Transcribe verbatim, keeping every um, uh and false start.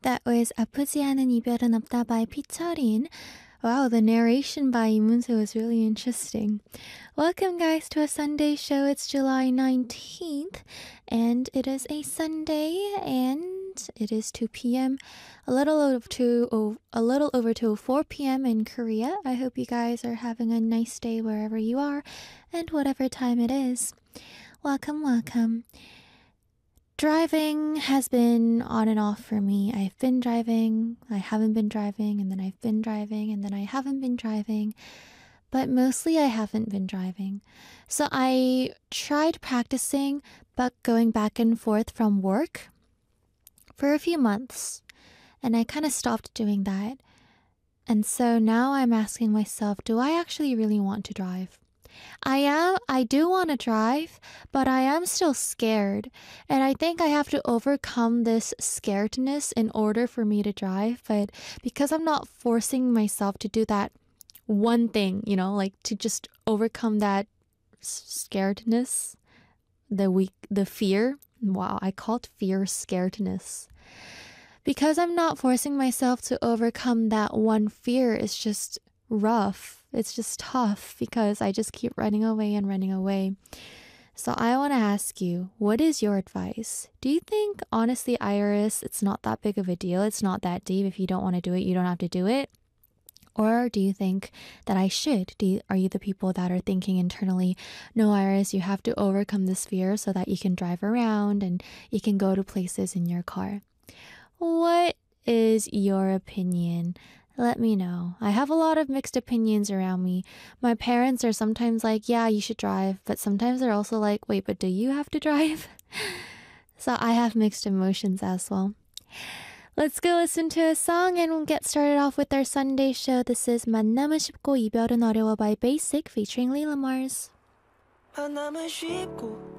That was 아프지 않은 이별은 없다 by 피처린. Wow, the narration by Imunse was really interesting. Welcome guys to a Sunday show. It's July nineteenth and it is a Sunday and it is two p.m. a little over two oh, a little over to four p.m. in Korea. I hope you guys are having a nice day wherever you are and whatever time it is. Welcome, welcome. Driving has been on and off for me. I've been driving, I haven't been driving, and then I've been driving, and then I haven't been driving. But mostly I haven't been driving. So I tried practicing, but going back and forth from work for a few months. And I kind of stopped doing that. And so now I'm asking myself, do I actually really want to drive? I am, I do want to drive, but I am still scared. And I think I have to overcome this scaredness in order for me to drive. But because I'm not forcing myself to do that one thing, you know, like to just overcome that scaredness, the weak, the fear. Wow, I called fear scaredness. Because I'm not forcing myself to overcome that one fear, it's just rough. It's just tough because I just keep running away and running away. So I want to ask you, what is your advice? Do you think, honestly, Iris, it's not that big of a deal? It's not that deep. If you don't want to do it, you don't have to do it. Or do you think that I should? Do you, are you the people that are thinking internally, no, Iris, you have to overcome this fear so that you can drive around and you can go to places in your car? What is your opinion? Let me know. I have a lot of mixed opinions around me. My parents are sometimes like, yeah, you should drive. But sometimes they're also like, wait, but do you have to drive? So I have mixed emotions as well. Let's go listen to a song and we'll get started off with our Sunday show. This is 만남은 쉽고 이별은 어려워 by Basic featuring Lila Mars. 만남은 쉽고